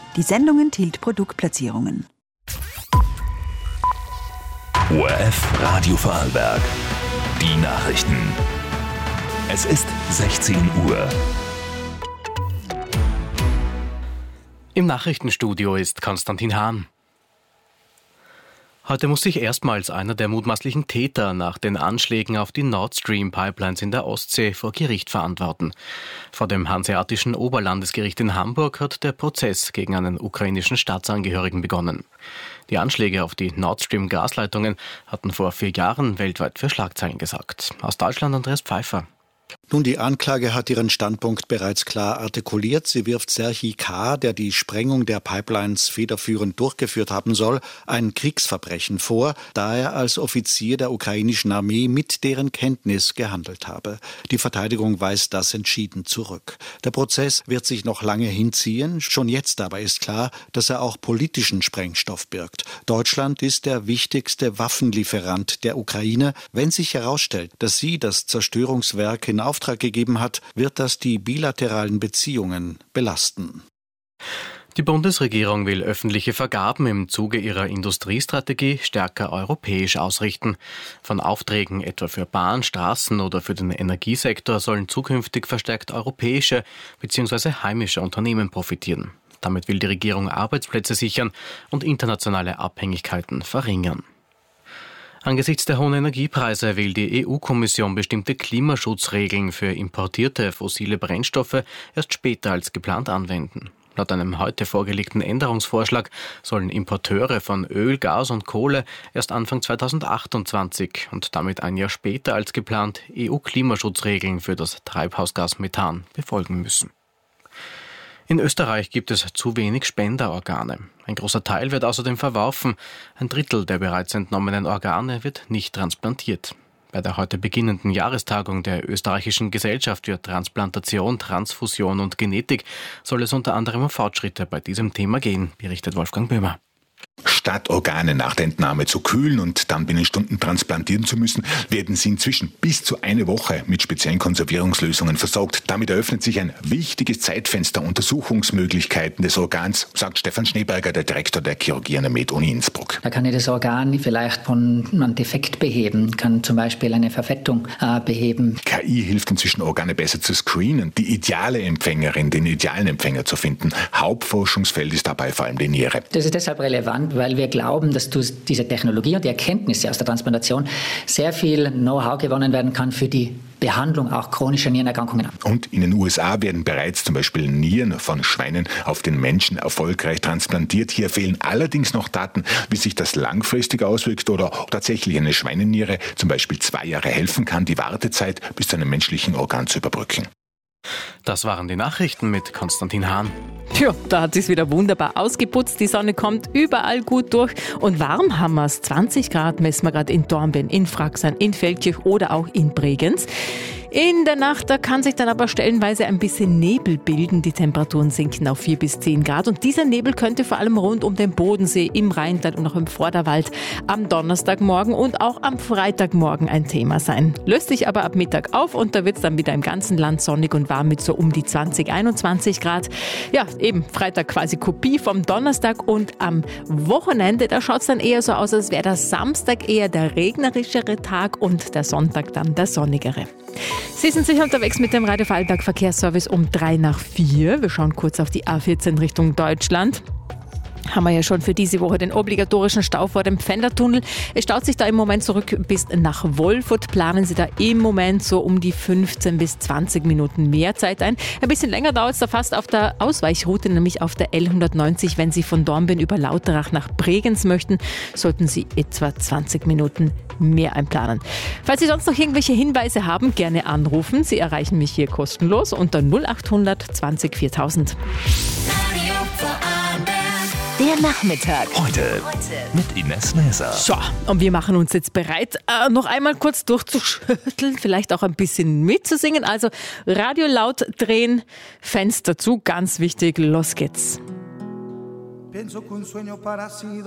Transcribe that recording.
Die Sendung enthielt Produktplatzierungen. ORF Radio Vorarlberg. Die Nachrichten. Es ist 16 Uhr. Im Nachrichtenstudio ist Konstantin Hahn. Heute muss sich erstmals einer der mutmaßlichen Täter nach den Anschlägen auf die Nord Stream Pipelines in der Ostsee vor Gericht verantworten. Vor dem Hanseatischen Oberlandesgericht in Hamburg hat der Prozess gegen einen ukrainischen Staatsangehörigen begonnen. Die Anschläge auf die Nord Stream Gasleitungen hatten vor 4 Jahren weltweit für Schlagzeilen gesorgt. Aus Deutschland Andreas Pfeiffer. Nun, die Anklage hat ihren Standpunkt bereits klar artikuliert. Sie wirft Serhii K., der die Sprengung der Pipelines federführend durchgeführt haben soll, ein Kriegsverbrechen vor, da er als Offizier der ukrainischen Armee mit deren Kenntnis gehandelt habe. Die Verteidigung weist das entschieden zurück. Der Prozess wird sich noch lange hinziehen. Schon jetzt aber ist klar, dass er auch politischen Sprengstoff birgt. Deutschland ist der wichtigste Waffenlieferant der Ukraine. Wenn sich herausstellt, dass sie das Zerstörungswerk in Auftrag gegeben hat, wird das die bilateralen Beziehungen belasten. Die Bundesregierung will öffentliche Vergaben im Zuge ihrer Industriestrategie stärker europäisch ausrichten. Von Aufträgen etwa für Bahn, Straßen oder für den Energiesektor sollen zukünftig verstärkt europäische bzw. heimische Unternehmen profitieren. Damit will die Regierung Arbeitsplätze sichern und internationale Abhängigkeiten verringern. Angesichts der hohen Energiepreise will die EU-Kommission bestimmte Klimaschutzregeln für importierte fossile Brennstoffe erst später als geplant anwenden. Laut einem heute vorgelegten Änderungsvorschlag sollen Importeure von Öl, Gas und Kohle erst Anfang 2028 und damit ein Jahr später als geplant EU-Klimaschutzregeln für das Treibhausgas Methan befolgen müssen. In Österreich gibt es zu wenig Spenderorgane. Ein großer Teil wird außerdem verworfen. 1/3 der bereits entnommenen Organe wird nicht transplantiert. Bei der heute beginnenden Jahrestagung der Österreichischen Gesellschaft für Transplantation, Transfusion und Genetik soll es unter anderem um Fortschritte bei diesem Thema gehen, berichtet Wolfgang Böhmer. Statt Organe nach der Entnahme zu kühlen und dann binnen Stunden transplantieren zu müssen, werden sie inzwischen bis zu 1 Woche mit speziellen Konservierungslösungen versorgt. Damit eröffnet sich ein wichtiges Zeitfenster Untersuchungsmöglichkeiten des Organs, sagt Stefan Schneeberger, der Direktor der Chirurgie an der Med-Uni Innsbruck. Da kann ich das Organ vielleicht von einem Defekt beheben, kann zum Beispiel eine Verfettung beheben. KI hilft inzwischen, Organe besser zu screenen, die ideale Empfängerin, den idealen Empfänger zu finden. Hauptforschungsfeld ist dabei vor allem die Niere. Das ist deshalb relevant, weil wir glauben, dass durch diese Technologie und die Erkenntnisse aus der Transplantation sehr viel Know-how gewonnen werden kann für die Behandlung auch chronischer Nierenerkrankungen. Und in den USA werden bereits zum Beispiel Nieren von Schweinen auf den Menschen erfolgreich transplantiert. Hier fehlen allerdings noch Daten, wie sich das langfristig auswirkt oder ob tatsächlich eine Schweineniere zum Beispiel 2 Jahre helfen kann, die Wartezeit bis zu einem menschlichen Organ zu überbrücken. Das waren die Nachrichten mit Konstantin Hahn. Ja, da hat sich's wieder wunderbar ausgeputzt. Die Sonne kommt überall gut durch. Und warm haben wir's. 20 Grad messen wir gerade in Dornbirn, in Fraxheim, in Feldkirch oder auch in Bregenz. In der Nacht, da kann sich dann aber stellenweise ein bisschen Nebel bilden. Die Temperaturen sinken auf 4 bis 10 Grad. Und dieser Nebel könnte vor allem rund um den Bodensee, im Rheinland und auch im Vorderwald am Donnerstagmorgen und auch am Freitagmorgen ein Thema sein. Löst sich aber ab Mittag auf und da wird's dann wieder im ganzen Land sonnig und warm mit so um die 20, 21 Grad. Ja, eben Freitag quasi Kopie vom Donnerstag und am Wochenende, da schaut's dann eher so aus, als wäre der Samstag eher der regnerischere Tag und der Sonntag dann der sonnigere. Sie sind sicher unterwegs mit dem Radio Vorarlberg Verkehrsservice um 3:04. Wir schauen kurz auf die A14 Richtung Deutschland. Haben wir ja schon für diese Woche den obligatorischen Stau vor dem Pfändertunnel. Es staut sich da im Moment zurück bis nach Wolfurt. Planen Sie da im Moment so um die 15 bis 20 Minuten mehr Zeit ein. Ein bisschen länger dauert es da fast auf der Ausweichroute, nämlich auf der L190. Wenn Sie von Dornbirn über Lauterach nach Bregenz möchten, sollten Sie etwa 20 Minuten mehr einplanen. Falls Sie sonst noch irgendwelche Hinweise haben, gerne anrufen. Sie erreichen mich hier kostenlos unter 0800 20 4000. Der Nachmittag. Heute mit Ines Näser. So, und wir machen uns jetzt bereit, noch einmal kurz durchzuschütteln, vielleicht auch ein bisschen mitzusingen. Also Radio laut drehen, Fenster zu, ganz wichtig, los geht's.